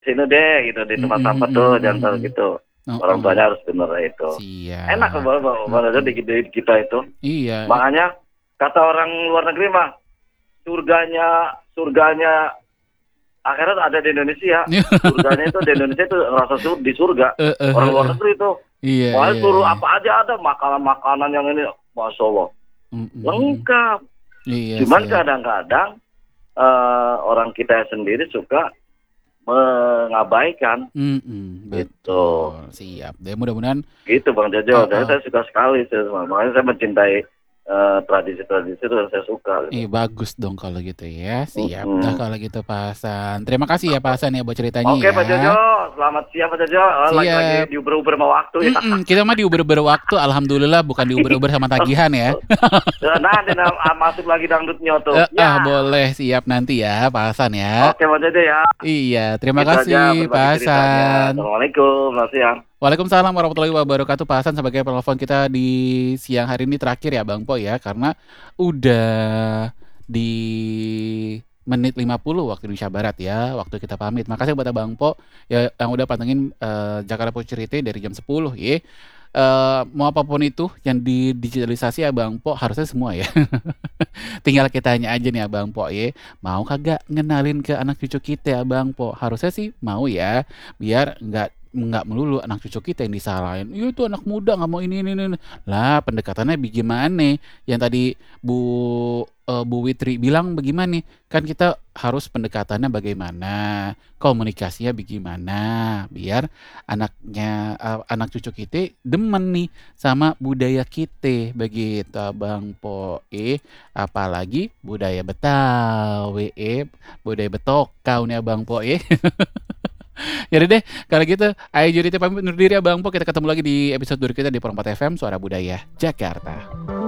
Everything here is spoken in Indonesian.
sini deh gitu di tempat sampah tuh jangan taruh gitu. Orang Heeh. tuanya harus bener itu. Enak Siap. Bang di kita itu. Iya. Makanya kata orang luar negeri mah surganya surganya akhirat ada di Indonesia. Surganya itu di Indonesia itu rasa di surga. Orang luar negeri itu. Iya, Wah, iya, suruh iya. apa aja ada makanan-makanan yang ini, Masya Allah, lengkap. Iya, Cuman siap. kadang-kadang orang kita sendiri suka mengabaikan. Gitu. Betul. Siap. Deh mudah-mudahan Gitu Bang Jojo. Dan saya suka sekali. Makanya saya mencintai tradisi-tradisi itu dan saya suka. Gitu. bagus dong kalau gitu ya. Siap. Dah kalau gitu Pak Hasan. Terima kasih ya Pak Hasan ya buat ceritanya Oke Pak ya. Jojo, selamat siang Pak Jojo. Lagi Siap. diuber-uber sama waktu ya. Kita mah diuber-uber waktu, alhamdulillah bukan diuber-uber sama tagihan ya. Nah, masuk lagi dangdutnya tuh. Ya. Boleh, siap nanti ya Pak Hasan ya. Oke Pak Jojo ya. Iya, terima Itu aja kasih berbagi Pak ceritanya. Hasan. Assalamualaikum, selamat siang. Waalaikumsalam warahmatullahi wabarakatuh. Pak Hasan sebagai penelpon kita di siang hari ini terakhir ya Bang Po ya, karena udah di menit 50 waktu Indonesia Barat ya, waktu kita pamit. Makasih buat Bang Po ya yang udah pantengin Jakarta Pocurite dari jam 10 ya. Mau apapun itu yang didigitalisasi Abang Po harusnya semua ya. Tinggal kita tanya aja nih Abang Po ya, mau kagak ngenalin ke anak cucu kita Abang Po? Harusnya sih mau ya, biar nggak melulu anak cucu kita yang disalahin. Iya itu anak muda nggak mau ini. Lah pendekatannya bagaimana? Yang tadi Bu Witri bilang bagaimana? Kan kita harus pendekatannya bagaimana, komunikasinya bagaimana, biar anak cucu kita demen nih sama budaya kita begitu Bang Po. Apalagi budaya Betawi, budaya Betokau nih Bang Po. Yaudah deh, kalau gitu, ayo Juriti pamit undur diri ya Bang Po. Kita ketemu lagi di episode 2 kita di Perempat FM, Suara Budaya Jakarta.